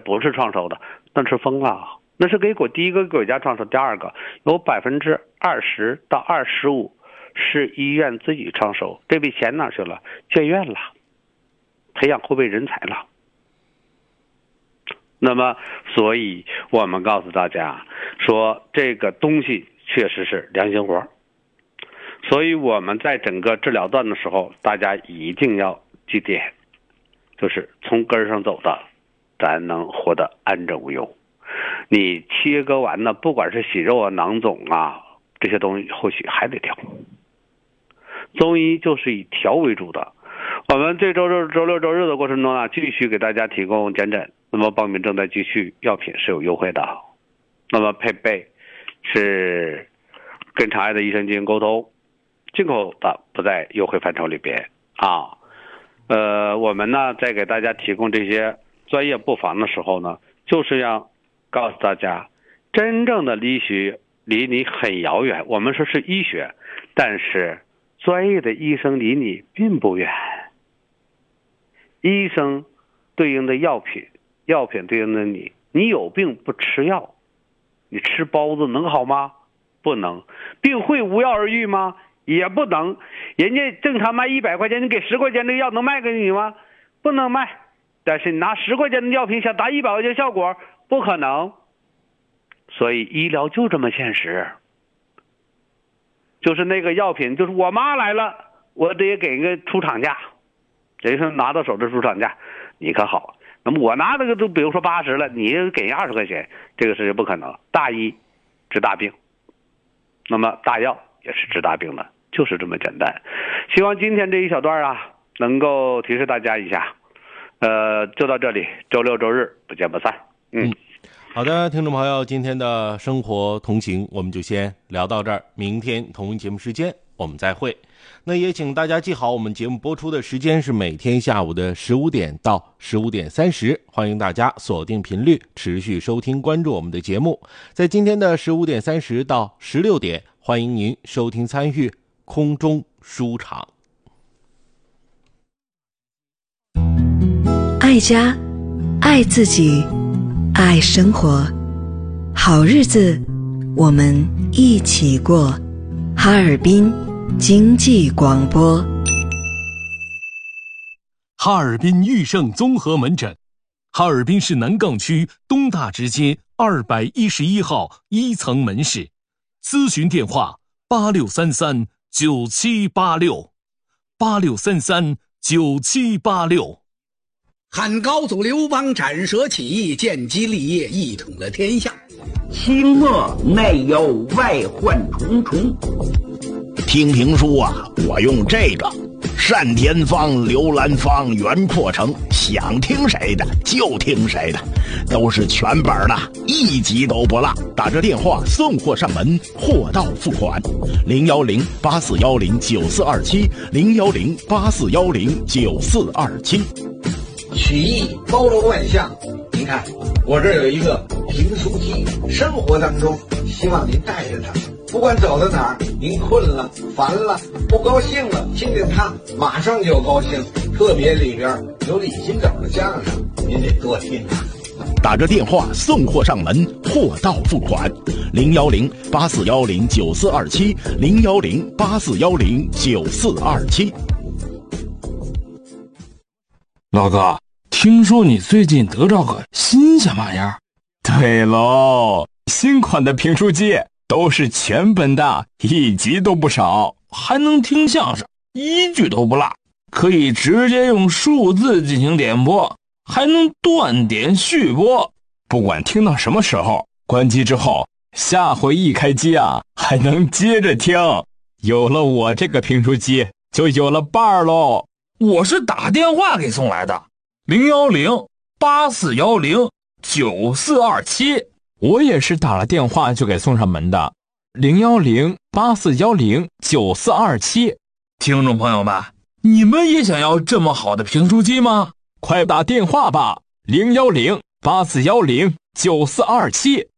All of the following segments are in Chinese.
不是创收的，那是疯了。那是第一个国家创收，第二个有20%到25%是医院自己创收，这笔钱哪去了？建院了，培养后备人才了。那么，所以我们告诉大家说，这个东西确实是良心活。所以我们在整个治疗段的时候，大家一定要记点，就是从根上走的，咱能活得安枕无忧。你切割完了，不管是息肉啊、囊肿啊这些东西，后续还得调。中医就是以调为主的。我们这周六周日的过程中呢，继续给大家提供减诊。那么报名正在继续，药品是有优惠的。那么配备是跟长爱的医生进行沟通，进口的不在优惠范畴里边啊。我们呢在给大家提供这些专业布防的时候呢，就是要告诉大家，真正的医学离你很遥远。我们说是医学，但是专业的医生离你并不远。医生对应的药品，药品对应的你。你有病不吃药，你吃包子能好吗？不能。病会无药而愈吗？也不能。人家正常卖100块钱，你给10块钱的药能卖给你吗？不能卖。但是你拿10块钱的药品想达100块钱效果，不可能。所以医疗就这么现实。就是那个药品，就是我妈来了，我得给个出厂价，人家拿到手的出厂价，你可好。那么我拿那个都比如说80了，你给人20块钱，这个事情不可能。大医治大病，那么大药也是治大病的，就是这么简单。希望今天这一小段啊，能够提示大家一下。就到这里，周六周日不见不散。 好的，听众朋友，今天的生活同行我们就先聊到这儿，明天同一节目时间我们再会。那也请大家记好，我们节目播出的时间是每天下午的15点到15点30，欢迎大家锁定频率，持续收听关注我们的节目。在今天的15点30到16点，欢迎您收听参与空中书场。 爱家，爱自己，爱生活，好日子我们一起过。哈尔滨经济广播。 哈尔滨裕盛综合门诊，哈尔滨市南岗区东大直街211号1层门市，咨询电话86339786，86339786。 汉高祖刘邦斩蛇起义，建基立业，一统了天下。 清末内忧外患重重，听评书啊，我用这个单田芳、刘兰芳、袁阔成，想听谁的就听谁的，都是全本的，一集都不落。打着电话送货上门，货到付款。010-8410-9427，010-8410-9427。 曲艺包罗万象，您看我这儿有一个评书机，生活当中希望您带着它，不管走到哪儿，您困了、烦了、不高兴了，听听它马上就高兴。特别里边有李金斗的相声，您得多听啊。 打着电话送货上门，货到付款。010-8410-9427，010-8410-9427。 老哥，听说你最近得着个新鲜玩意儿？ 对喽，新款的评书机都是全本的，一集都不少， 还能听相声，一句都不落，可以直接用数字进行点播，还能断点续播。 不管听到什么时候，关机之后，下回一开机啊，还能接着听。有了我这个评书机，就有了伴儿喽。 我是打电话给送来的，010-8410-9427。 我也是打了电话就给送上门的，010-8410-9427。 听众朋友们，你们也想要这么好的评书机吗？ 快打电话吧，010-8410-9427。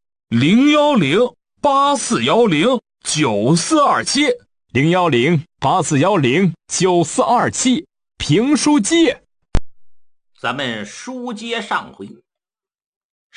010-8410-9427，010-8410-9427。评书机。 咱们书接上回，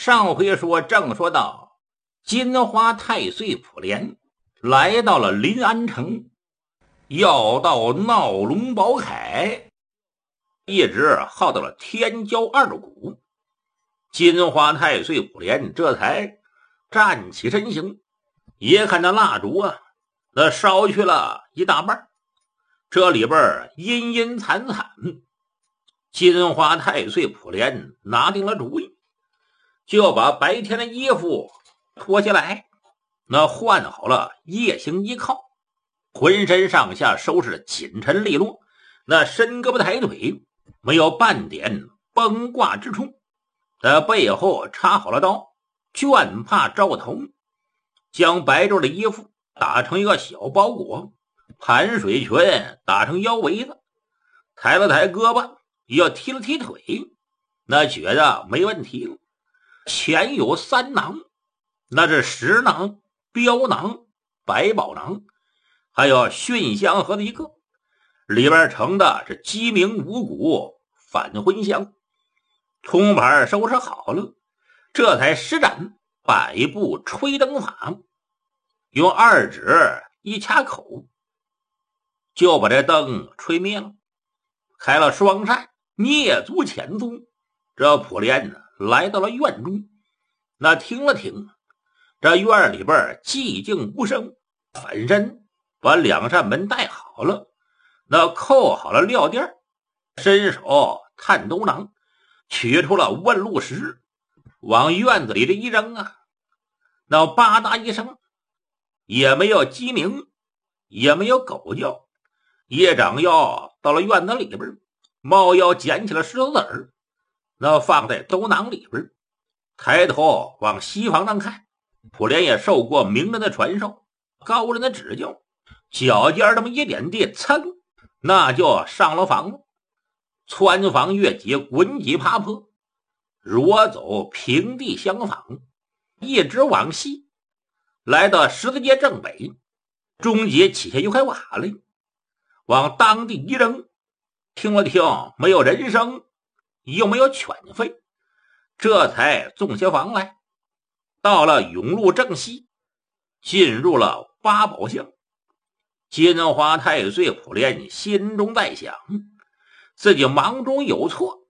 上回正说到，金花太岁普莲来到了临安城，要到闹龙宝铠，一直耗到了天骄二股。金花太岁普莲这才站起身形，也看那蜡烛那烧去了一大半，这里边阴阴惨惨。金花太岁普莲拿定了主意，就把白天的衣服脱下来，那换好了夜行衣靠，浑身上下收拾紧沉利落，那伸胳膊抬腿没有半点崩挂之处，在背后插好了刀，卷帕罩头，将白皱的衣服打成一个小包裹，盘水裙打成腰围子，抬了抬胳膊，又踢了踢腿，那觉得没问题了。前有3囊，那是石囊、镖囊、百宝囊，还有熏香盒的一个，里边盛的是鸡鸣五谷返魂香。通盘收拾好了，这才施展百步吹灯法，用2指一掐口，就把这灯吹灭了，开了双扇，蹑足潜踪。这普莲来到了院中，那听了听，这院里边寂静无声，反身把2扇门带好了，那扣好了料垫，伸手探兜囊，取出了问路石，往院子里这一扔那吧嗒一声，也没有鸡鸣，也没有狗叫，一长腰到了院子里边，猫腰捡起了石头子儿，那放在兜囊里边，抬头往西房上看。普莲也受过名人的传授，高人的指教，脚尖这么一点地，噌，那就上了房了。穿房越脊，滚脊爬坡，裸走平地相仿，一直往西，来到十字街正北，中街起下一块瓦来，往当地一扔，听了听，没有人声，又没有犬吠，这才纵下房来，到了永路正西，进入了八宝巷。金花太岁普莲心中在想，自己忙中有错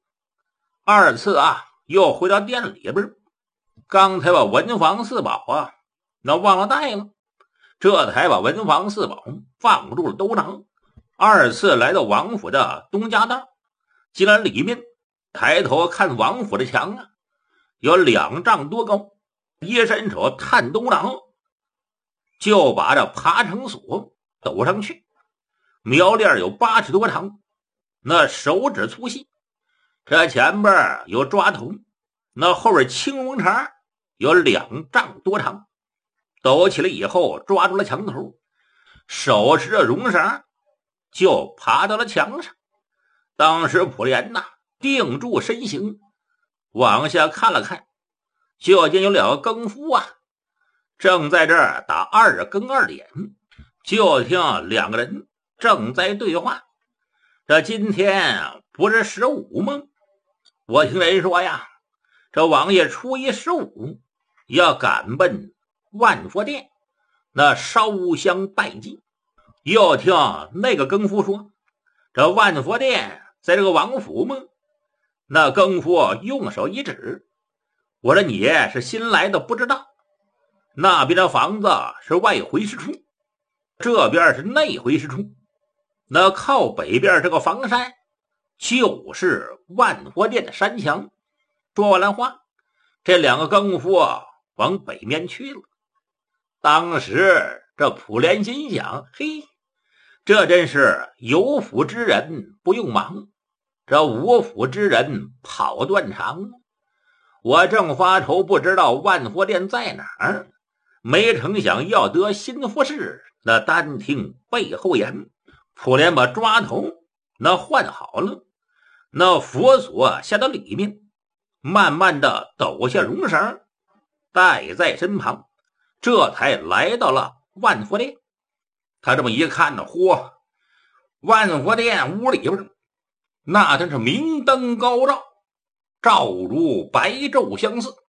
，2次又回到店里边，刚才把文房四宝那忘了带了，这才把文房四宝放入了兜囊。2次来到王府的东家道，进了里面，抬头看王府的墙有2丈多高，一伸手探兜囊，就把这爬成锁抖上去，苗链有80多长，那手指粗细，这前边有抓头，那后边青龙茬有2丈多长，抖起来以后抓住了墙头，手持着绒绳就爬到了墙上。当时普莲定住身形，往下看了看，就见有2个更夫正在这儿打2更2点，就听2个人正在对话。这今天不是15吗？我听人说这王爷初一15要赶奔万佛殿，那烧香拜祭。又听那个更夫说，这万佛殿在这个王府吗？那更夫用手一指，我说你是新来的不知道，那边的房子是外回事处，这边是内回事处，那靠北边这个房山就是万佛殿的山墙。说完了话，这2个更夫往北面去了。当时这普莲心想，嘿，这真是有福之人不用忙，这无福之人跑断肠。我正发愁不知道万佛殿在哪儿，没成想要得新福事，那单听背后言。普莲把抓头那换好了，那佛锁下到里面，慢慢的抖下绒绳带在身旁，这才来到了万佛殿。他这么一看嚯，万佛殿屋里边那真是明灯高照，照如白昼相似，